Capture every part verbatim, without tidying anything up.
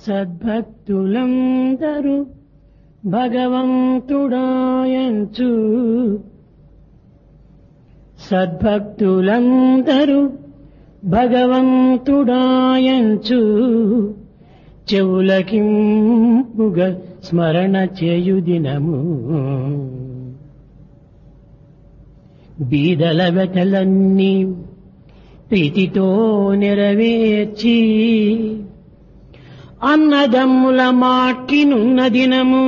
సద్భక్తులందరూ భగవంతుడాయంచు సద్భక్తులందరూ భగవంతుడాయంచు చెవులకింపుగ స్మరణ చేయు దినము బీదల వెతలన్నీ ప్రీతితో నెరవేర్చి అన్నదమ్ముల మాట్కినున్న దినము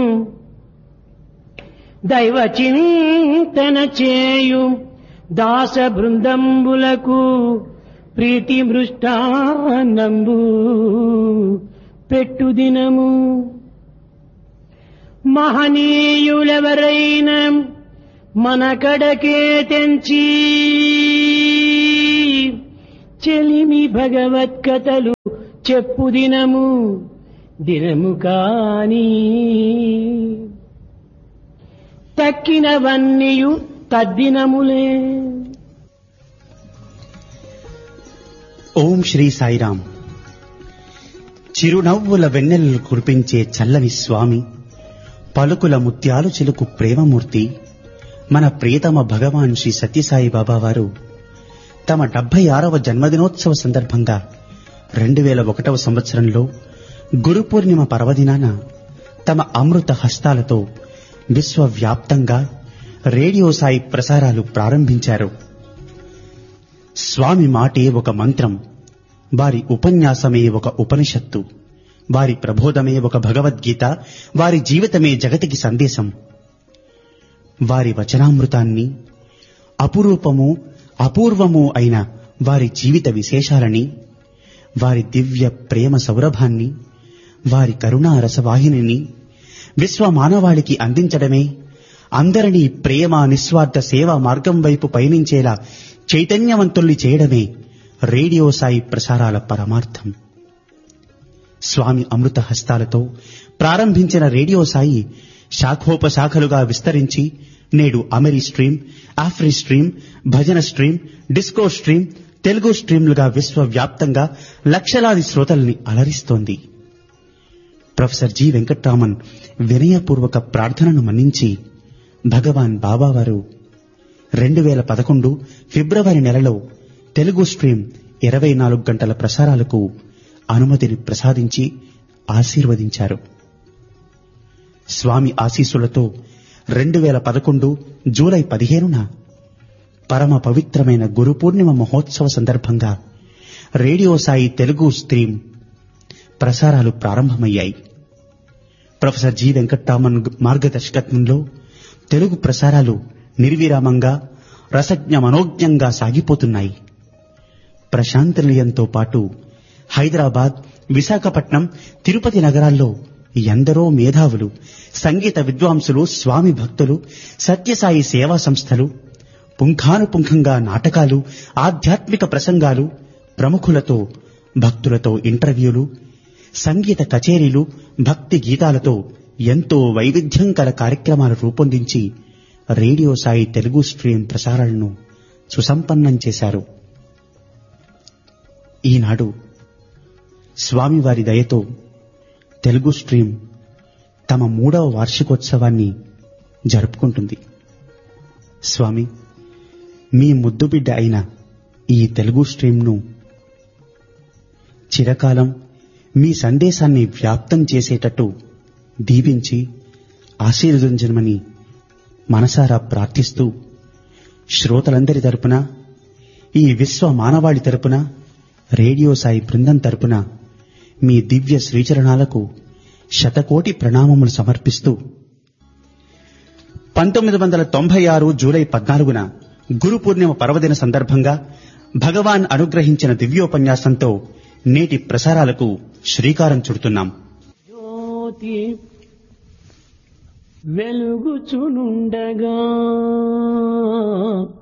దైవ చింతన చేయు దాస బృందంబులకు ప్రీతి మృష్టాన్నంబు పెట్టు దినము మహనీయులెవరైనా మన కడకే తెంచి చెలిమి భగవత్కథలు చెప్పు దినము దినము కాని తక్కినవన్నీయు తద్దినములే. ఓం శ్రీ సాయిరాం. చిరునవ్వుల వెన్నెలలు కురిపించే చల్లని స్వామి, పలుకుల ముత్యాలు చిలుకు ప్రేమమూర్తి మన ప్రియతమ భగవాన్ శ్రీ సత్యసాయి బాబా వారు తమ డెబ్బై ఆరవ జన్మదినోత్సవ సందర్భంగా రెండు వేల ఒకటవ సంవత్సరంలో గురు పూర్ణిమ పర్వదినాన తమ అమృత హస్తాలతో విశ్వవ్యాప్తంగా రేడియో సాయి ప్రసారాలు ప్రారంభించారు. స్వామి మాటే ఒక మంత్రం, వారి ఉపన్యాసమే ఒక ఉపనిషత్తు, వారి ప్రబోధమే ఒక భగవద్గీత, వారి జీవితమే జగతికి సందేశం. వారి వచనామృతాన్ని, అపురూపము అపూర్వము అయిన వారి జీవిత విశేషాలని, వారి దివ్య ప్రేమ సౌరభాన్ని, వారి కరుణా రసవాహినిని విశ్వ మానవాళికి అందించడమే అందరినీ ప్రేమ నిస్వార్థ సేవా మార్గం వైపు పయనించేలా చైతన్యవంతుల్ని చేయడమే రేడియో సాయి ప్రసారాల పరమార్థం. స్వామి అమృత హస్తాలతో ప్రారంభించిన రేడియో సాయి శాఖోపశాఖలుగా విస్తరించి నేడు అమెరి స్ట్రీమ్, ఆఫ్రి స్ట్రీమ్, భజన స్ట్రీమ్, డిస్కో స్ట్రీమ్, తెలుగు స్ట్రీమ్లుగా విశ్వవ్యాప్తంగా లక్షలాది శ్రోతల్ని అలరిస్తోంది. ప్రొఫెసర్ జి వెంకట్రామన్ వినయపూర్వక ప్రార్థనను మన్నించి భగవాన్ బాబావారు రెండు వేల పదకొండు ఫిబ్రవరి నెలలో తెలుగు స్ట్రీమ్ ఇరవై నాలుగు గంటల ప్రసారాలకు అనుమతిని ప్రసాదించి ఆశీర్వదించారు. స్వామి ఆశీస్సులతో రెండు వేల పదకొండు జూలై పదిహేనున పరమ పవిత్రమైన గురు పూర్ణిమ మహోత్సవ సందర్భంగా రేడియో సాయి తెలుగు స్ట్రీమ్ ప్రసారాలు ప్రారంభమయ్యాయి. ప్రొఫెసర్ జి వెంకట్రామన్ మార్గదర్శకత్వంలో తెలుగు ప్రసారాలు నిర్విరామంగా రసజ్ఞ మనోజ్ఞంగా సాగిపోతున్నాయి. ప్రశాంత నిలయంతో పాటు హైదరాబాద్, విశాఖపట్నం, తిరుపతి నగరాల్లో ఎందరో మేధావులు, సంగీత విద్వాంసులు, స్వామి భక్తులు, సత్యసాయి సేవా సంస్థలు, పుంఖానుపుంఖంగా నాటకాలు, ఆధ్యాత్మిక ప్రసంగాలు, ప్రముఖులతో భక్తులతో ఇంటర్వ్యూలు, సంగీత కచేరీలు, భక్తి గీతాలతో ఎంతో వైవిధ్యం కల కార్యక్రమాలు రూపొందించి రేడియో సాయి తెలుగు స్ట్రీమ్ ప్రసారాలను సుసంపన్నం చేశారు. ఈనాడు స్వామివారి దయతో తెలుగు స్ట్రీమ్ తమ మూడవ వార్షికోత్సవాన్ని జరుపుకుంటుంది. స్వామి, మీ ముద్దుబిడ్డ అయిన ఈ తెలుగు స్ట్రీమ్ను చిరకాలం మీ సందేశాన్ని వ్యాప్తం చేసేటట్టు దీవించి ఆశీర్వదించమని మనసారా ప్రార్థిస్తూ శ్రోతలందరి తరపున, ఈ విశ్వ మానవాళి తరపున, రేడియో సాయి బృందం తరపున మీ దివ్య శ్రీచరణాలకు శతకోటి ప్రణామములు సమర్పిస్తూ పంతొమ్మిది వందల తొంభై ఆరు జూలై పద్నాలుగున గురు పూర్ణిమ పర్వదిన సందర్భంగా భగవాన్ అనుగ్రహించిన దివ్యోపన్యాసంతో నేటి ప్రసారాలకు శ్రీకారం చుడుతున్నాం. జ్యోతి వెలుగుచునుండగా